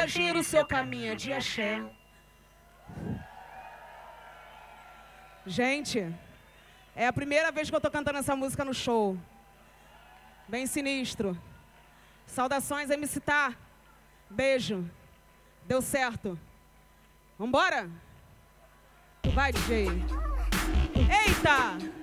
gira o seu caminho de axé. Gente, é a primeira vez que eu tô cantando essa música no show. Bem sinistro. Saudações, MC Tá. Beijo. Deu certo. Vambora? Vai, DJ. Eita!